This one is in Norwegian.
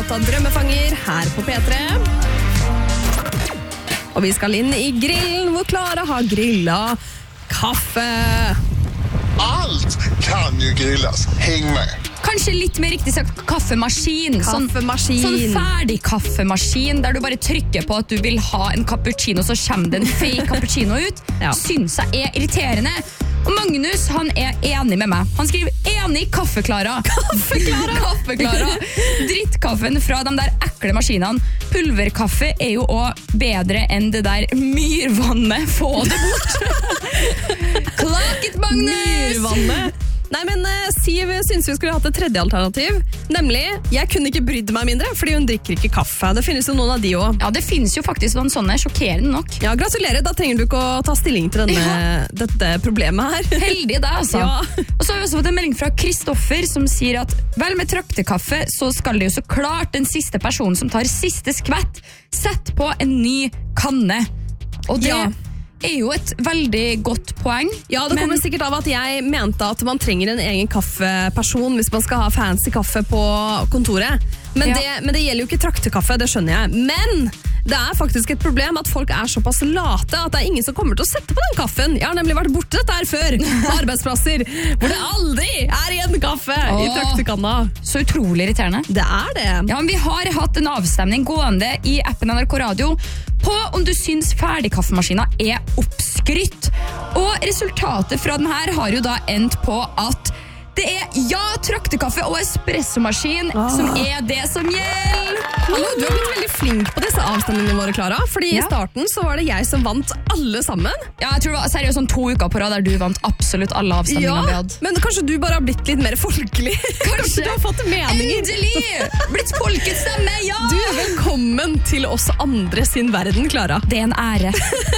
låta Drømmefanger her på P3. Og vi skal inn i grillen hvor Klara har grillet kaffe. Allt kan ju grillas, häng med. Kanskje litt mer riktig sagt kaffemaskin. Kaffemaskin. Sånn ferdig kaffemaskin, der du bare trykker på at du vil ha en cappuccino, så kommer det en fake cappuccino ut. Ja. Synes jeg er irriterende. Og Magnus, han er enig med meg. Han skriver, enig, kaffeklara. Kaffeklara. Drittkaffen fra de der ekle maskinene. Pulverkaffe er jo også bedre enn det der myrvannet. Få det bort. Clock it, Magnus! Myrvannet. Nei, men Siv synes vi skulle hatt et tredje alternativ. Nemlig, jeg kunne ikke brydd meg mindre, fordi hun drikker ikke kaffe. Det finnes jo noen av de også. Ja, det finnes jo faktisk noen sånne, sjokkerende nok. Ja, gratulerer, da trenger du ikke å ta stilling til dette problemet her. Heldig det, altså. Ja. Og så har vi også fått en melding fra Kristoffer som sier at vel med traktekaffe så skal det jo så klart den siste personen som tar siste skvett sette på en ny kanne. Og det er jo et veldig godt poeng. Ja, det kommer sikkert av at jeg mente at man trenger en egen kaffeperson hvis man skal ha fancy kaffe på kontoret. Men det gjelder jo ikke traktekaffe, det skjønner jeg. Men det er faktisk et problem at folk er såpass late at det er ingen som kommer til å sette på den kaffen. Jeg har nemlig vært borte dette her før, på arbeidsplasser, hvor det aldri er igjen kaffe i traktekanna. Så utrolig irriterende. Det er det. Ja, men vi har hatt en avstemning gående i appen NRK Radio på om du syns ferdigkaffemaskiner er oppskrytt. Og resultatet fra den her har jo da endt på at det er traktekaffe og espressomaskin som er det som gjelder. Hallo, du har blitt veldig flink på disse avstemningene våre, Klara. Fordi i starten så var det jeg som vant alle sammen. Ja, jeg tror det var seriøst sånn 2 uker på rad der du vant absolutt alle avstemningene vi hadde. Men kanskje du bare har blitt litt mer folkelig. Kanskje du har fått meninger. Endelig! Blitt folkets stemme, ja! Du er velkommen til oss andre sin verden, Klara. Det er en ære.